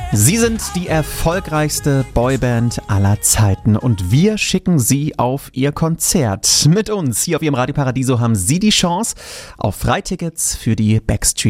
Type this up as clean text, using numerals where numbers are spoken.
Sie sind die erfolgreichste Boyband aller Zeiten und wir schicken Sie auf Ihr Konzert. Mit uns hier auf Ihrem Radio Paradiso haben Sie die Chance auf Freitickets für die Backstreet